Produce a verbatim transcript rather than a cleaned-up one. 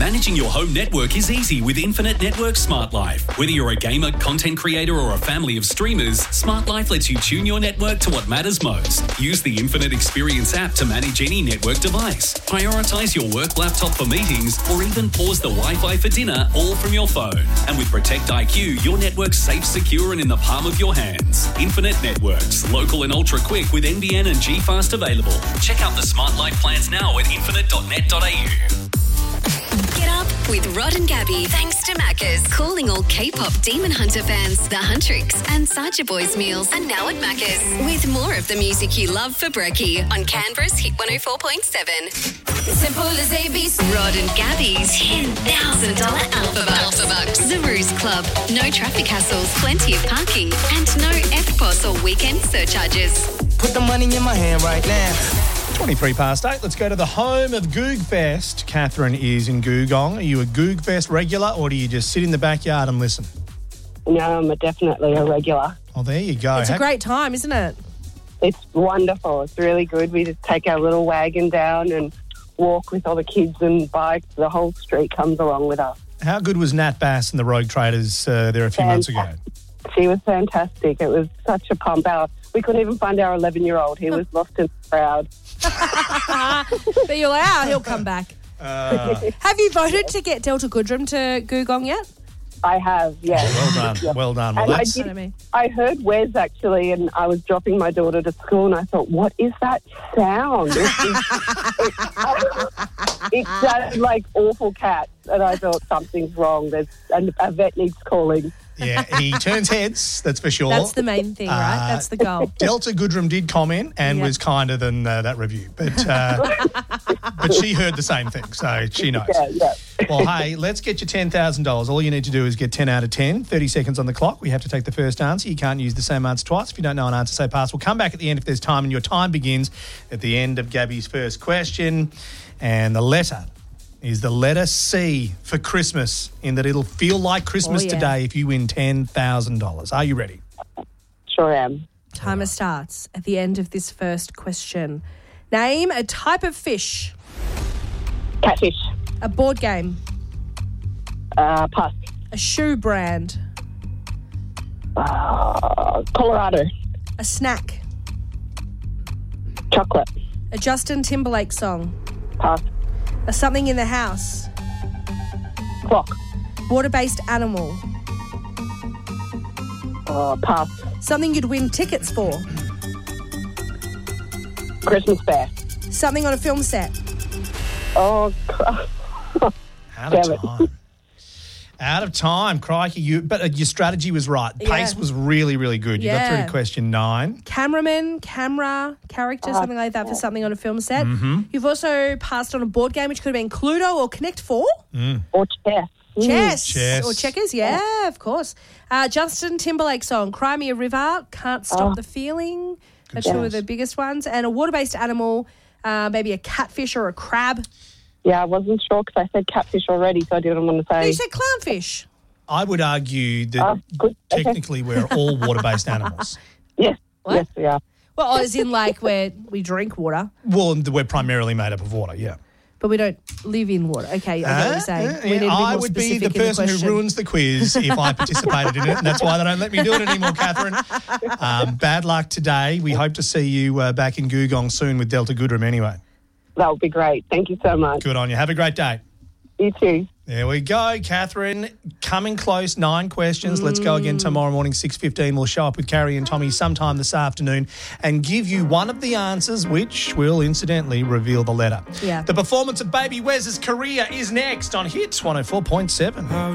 Managing your home network is easy with Infinite Network Smart Life. Whether you're a gamer, content creator, or a family of streamers, Smart Life lets you tune your network to what matters most. Use the Infinite Experience app to manage any network device. Prioritise your work laptop for meetings, or even pause the Wi-Fi for dinner, all from your phone. And with Protect I Q, your network's safe, secure, and in the palm of your hands. Infinite Networks, local and ultra quick with N B N and G-Fast available. Check out the Smart Life plans now at infinite dot net dot a u. Get up with Rod and Gabby. Thanks to Macca's. Calling all K-pop Demon Hunter fans. The Huntrix and Sacha Boys meals are now at Macca's. With more of the music you love for brekkie on Canberra's Hit one oh four point seven. Simple as A B C. Rod and Gabby's ten thousand dollars Alpha Bucks. Alpha Bucks. The Ruse Club. No traffic hassles, plenty of parking, and no F P O S or weekend surcharges. Put the money in my hand right now. twenty-three past eight. Let's go to the home of Googfest. Catherine is in Googong. Are you a Googfest regular, or do you just sit in the backyard and listen? No, I'm a definitely a regular. Oh, there you go. It's a Ha- great time, isn't it? It's wonderful. It's really good. We just take our little wagon down and walk with all the kids and bikes. The whole street comes along with us. How good was Nat Bass and the Rogue Traders uh, there a few months ago? She was fantastic. It was such a pump out. We couldn't even find our eleven-year-old. He was lost in the crowd. But you're like, oh, he'll come back. Uh, Have you voted to get Delta Goodrem to Googong yet? I have, yes. well done. Yeah. Well done. Well, And I, that's, did, what I mean. I heard Wes actually, and I was dropping my daughter to school, and I thought, what is that sound? It, it, it sounded like awful cats, and I thought something's wrong. There's and a vet needs calling. yeah, he turns heads, that's for sure. That's the main thing, right? Uh, That's the goal. Delta Goodrem did comment and Yep. was kinder than uh, that review. But uh, but she heard the same thing, so she knows. Yeah, yeah. Well, hey, let's get you ten thousand dollars. All you need to do is get ten out of ten. thirty seconds on the clock. We have to take the first answer. You can't use the same answer twice. If you don't know an answer, say pass. We'll come back at the end if there's time, and your time begins at the end of Gabby's first question. And the letter is the letter C for Christmas, in that it'll feel like Christmas Oh, yeah. today if you win ten thousand dollars. Are you ready? Sure am. Timer starts at the end of this first question. Name a type of fish, Catfish. a board game, Uh, pass. a shoe brand, Uh, Colorado. a snack, Chocolate. a Justin Timberlake song, Pass. a something in the house, Clock. water-based animal, Uh, pass. something you'd win tickets for, Christmas fair. something on a film set. Oh, cr- Out Damn of it. time. Out of time, crikey. You, but uh, your strategy was right. Pace Yeah. was really, really good. You got through Yeah. to question nine. Cameraman, camera, character, something like that for something on a film set. Mm-hmm. You've also passed on a board game, which could have been Cluedo or Connect Four. or chess. Mm. Chess. Chess. Or checkers, yeah, of course. Uh, Justin Timberlake song, Cry Me a River, Can't Stop Oh. the Feeling. Are job. two of the biggest ones. And a water-based animal, uh, maybe a catfish or a crab. Yeah, I wasn't sure because I said catfish already, so I didn't want to No, say. you said clownfish. I would argue that Oh, good. Okay. technically we're all water-based animals. Yes. What? Yes, we are. Well, as in like where we drink water, Well, we're primarily made up of water, yeah. but we don't live in water. Okay, I get what you're saying. Uh, We yeah, need to be I more would be specific the in person who question. ruins the quiz if I participated in it, and that's why they don't let me do it anymore, Catherine. Um, bad luck today. We hope to see you uh, back in Googong soon with Delta Goodrem anyway. That would be great. Thank you so much. Good on you. Have a great day. You too. There we go, Catherine. Coming close, nine questions. Let's go again tomorrow morning, six fifteen. We'll show up with Carrie and Tommy sometime this afternoon and give you one of the answers, which will incidentally reveal the letter. Yeah. The performance of Baby Wes's career is next on Hits one oh four point seven.